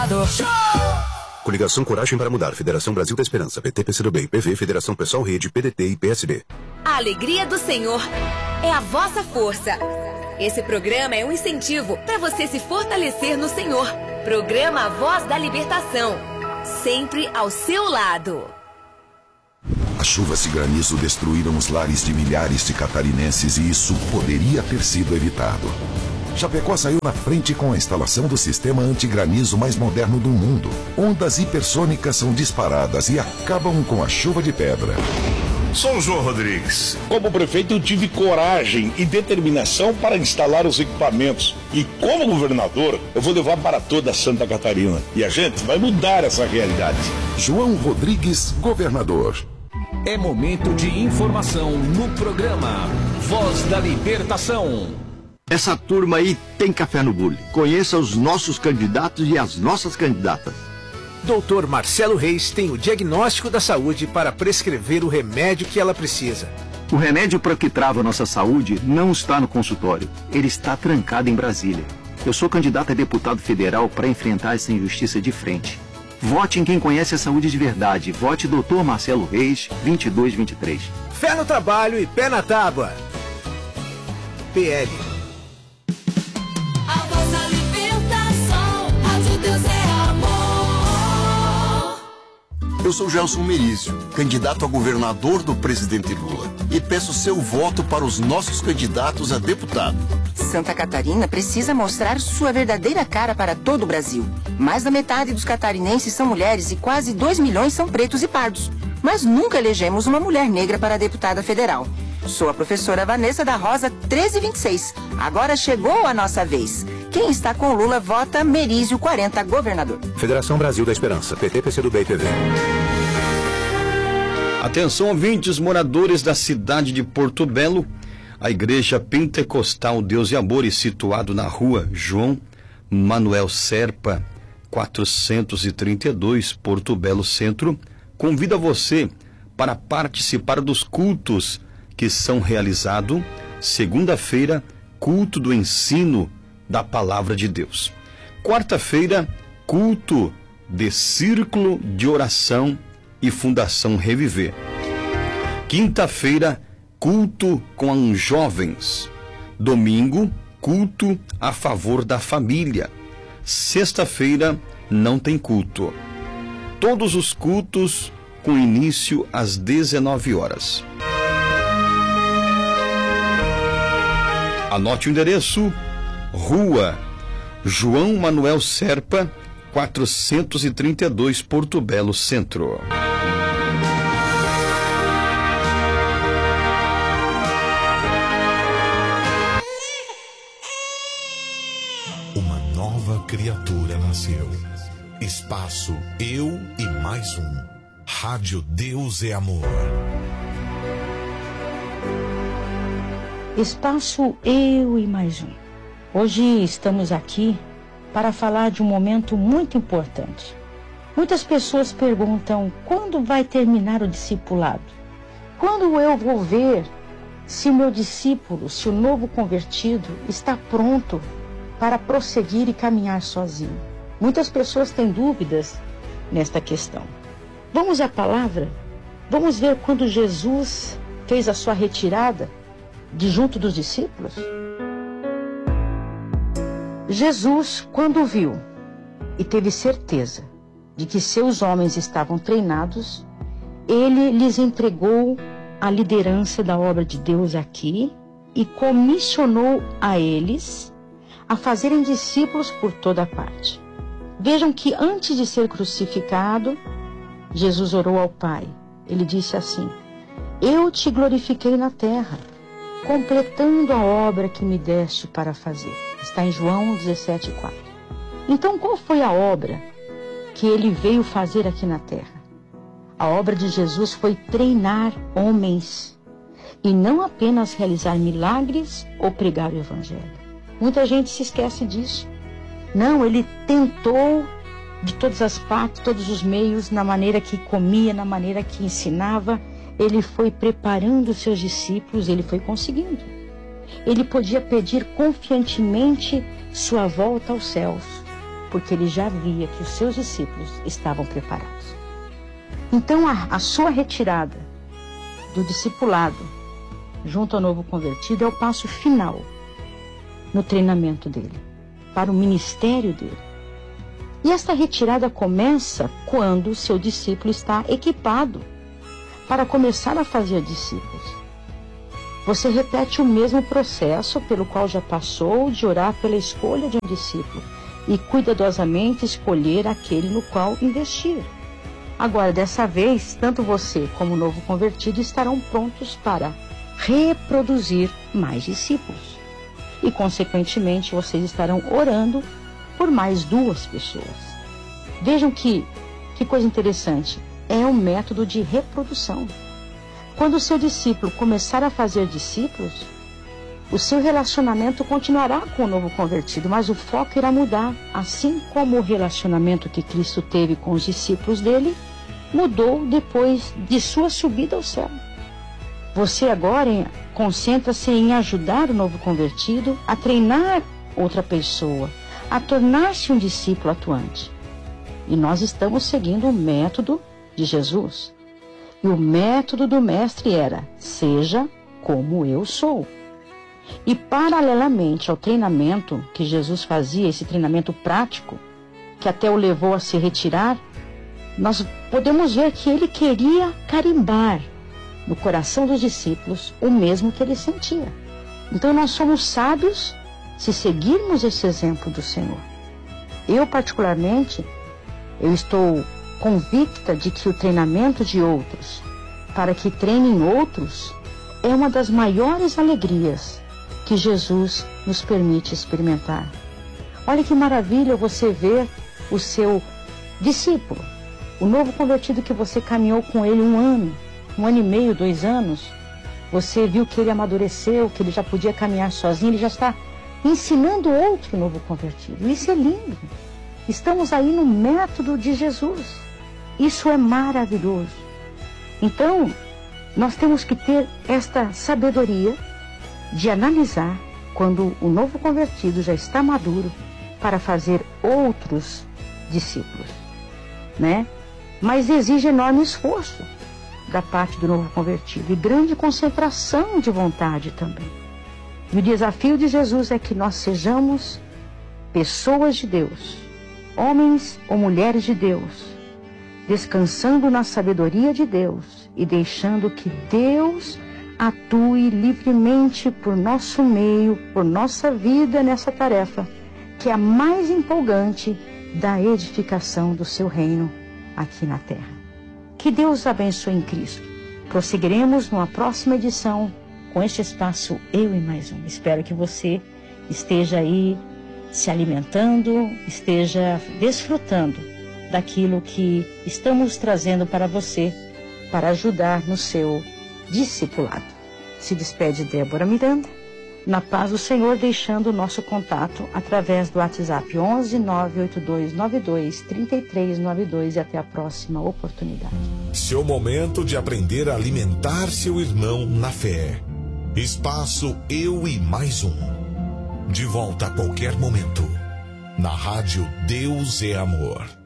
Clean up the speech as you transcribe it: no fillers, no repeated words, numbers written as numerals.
governador. Coligação Coragem para Mudar, Federação Brasil da Esperança, PT, PCdoB, PV, Federação Pessoal Rede, PDT e PSB. A alegria do Senhor é a vossa força. Esse programa é um incentivo para você se fortalecer no Senhor. Programa Voz da Libertação, sempre ao seu lado. As chuvas e granizo destruíram os lares de milhares de catarinenses e isso poderia ter sido evitado. Chapecó saiu na frente com a instalação do sistema antigranizo mais moderno do mundo. Ondas hipersônicas são disparadas e acabam com a chuva de pedra. Sou o João Rodrigues. Como prefeito, eu tive coragem e determinação para instalar os equipamentos. E como governador, eu vou levar para toda Santa Catarina. E a gente vai mudar essa realidade. João Rodrigues, governador. É momento de informação no programa Voz da Libertação. Essa turma aí tem café no bule. Conheça os nossos candidatos e as nossas candidatas. Dr. Marcelo Reis tem o diagnóstico da saúde para prescrever o remédio que ela precisa. O remédio para o que trava a nossa saúde não está no consultório. Ele está trancado em Brasília. Eu sou candidato a deputado federal para enfrentar essa injustiça de frente. Vote em quem conhece a saúde de verdade. Vote Dr. Marcelo Reis, 2223. Fé no trabalho e pé na tábua. PL. A voz da libertação, Rádio Deus é amor. Eu sou Gelson Merizio, candidato a governador do presidente Lula. E peço seu voto para os nossos candidatos a deputado. Santa Catarina precisa mostrar sua verdadeira cara para todo o Brasil. Mais da metade dos catarinenses são mulheres e quase 2 milhões são pretos e pardos. Mas nunca elegemos uma mulher negra para deputada federal. Sou a professora Vanessa da Rosa, 1326. Agora chegou a nossa vez. Quem está com Lula, vota Merizio 40, governador. Federação Brasil da Esperança, PT, PCdoB e PV. Atenção, ouvintes, moradores da cidade de Porto Belo. A Igreja Pentecostal Deus e Amor, situado na rua João Manuel Serpa, 432, Porto Belo Centro, convida você para participar dos cultos que são realizados segunda-feira, culto do ensino da Palavra de Deus. Quarta-feira, culto de Círculo de Oração e Fundação Reviver. Quinta-feira, culto com os jovens. Domingo, culto a favor da família. Sexta-feira, não tem culto. Todos os cultos com início às 19 horas. Anote o endereço: Rua João Manuel Serpa, 432, Porto Belo Centro. Uma nova criatura nasceu. Espaço Eu e Mais Um. Rádio Deus é Amor. Espaço Eu e Mais Um. Hoje estamos aqui para falar de um momento muito importante. Muitas pessoas perguntam: quando vai terminar o discipulado? Quando eu vou ver se o meu discípulo, se o novo convertido está pronto para prosseguir e caminhar sozinho? Muitas pessoas têm dúvidas nesta questão. Vamos à palavra? Vamos ver quando Jesus fez a sua retirada de junto dos discípulos? Jesus, quando viu e teve certeza de que seus homens estavam treinados, ele lhes entregou a liderança da obra de Deus aqui e comissionou a eles a fazerem discípulos por toda parte. Vejam que antes de ser crucificado, Jesus orou ao Pai. Ele disse assim: eu te glorifiquei na terra, completando a obra que me deste para fazer. Está em João 17,4. Então, qual foi a obra que ele veio fazer aqui na terra? A obra de Jesus foi treinar homens e não apenas realizar milagres ou pregar o evangelho. Muita gente se esquece disso. Não, ele tentou de todas as partes, todos os meios, na maneira que comia, na maneira que ensinava. Ele foi preparando os seus discípulos, ele foi conseguindo. Ele podia pedir confiantemente sua volta aos céus. porque ele já via que os seus discípulos estavam preparados. Então, a sua retirada do discipulado junto ao novo convertido é o passo final no treinamento dele, para o ministério dele. E esta retirada começa quando o seu discípulo está equipado para começar a fazer discípulos. Você repete o mesmo processo pelo qual já passou de orar pela escolha de um discípulo e cuidadosamente escolher aquele no qual investir. Agora, dessa vez, tanto você como o novo convertido estarão prontos para reproduzir mais discípulos. E, consequentemente, vocês estarão orando por mais 2 pessoas. Vejam que coisa interessante. É um método de reprodução. Quando o seu discípulo começar a fazer discípulos, o seu relacionamento continuará com o novo convertido, mas o foco irá mudar, assim como o relacionamento que Cristo teve com os discípulos dele mudou depois de sua subida ao céu. Você agora concentra-se em ajudar o novo convertido a treinar outra pessoa, a tornar-se um discípulo atuante. E nós estamos seguindo o método de Jesus. E o método do mestre era: seja como eu sou. E paralelamente ao treinamento que Jesus fazia, esse treinamento prático, que até o levou a se retirar, nós podemos ver que ele queria carimbar no coração dos discípulos o mesmo que ele sentia. Então nós somos sábios se seguirmos esse exemplo do Senhor. Eu, particularmente, eu estou convicta de que o treinamento de outros para que treinem outros é uma das maiores alegrias que Jesus nos permite experimentar. Olha que maravilha você ver o seu discípulo, o novo convertido que você caminhou com ele 1 ano, 1 ano e meio, 2 anos. Você viu que ele amadureceu, que ele já podia caminhar sozinho, ele já está ensinando outro novo convertido. Isso é lindo. Estamos aí no método de Jesus. Isso é maravilhoso. Então, nós temos que ter esta sabedoria de analisar quando o novo convertido já está maduro para fazer outros discípulos, né? Mas exige enorme esforço da parte do novo convertido e grande concentração de vontade também. E o desafio de Jesus é que nós sejamos pessoas de Deus, homens ou mulheres de Deus, descansando na sabedoria de Deus e deixando que Deus atue livremente por nosso meio, por nossa vida nessa tarefa, que é a mais empolgante da edificação do seu reino aqui na terra. Que Deus abençoe em Cristo. Prosseguiremos numa próxima edição com este espaço Eu e Mais Um. Espero que você esteja aí se alimentando, esteja desfrutando daquilo que estamos trazendo para você, para ajudar no seu discipulado. Se despede Débora Miranda, na paz do Senhor, deixando o nosso contato através do WhatsApp 11 98292 3392 e até a próxima oportunidade. Seu momento de aprender a alimentar seu irmão na fé. Espaço Eu e Mais Um. De volta a qualquer momento. Na rádio Deus é Amor.